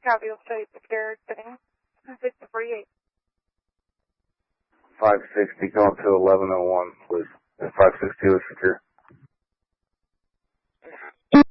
Copy, will study prepared, setting 648. 560, going to 1101, please. 562 is secure.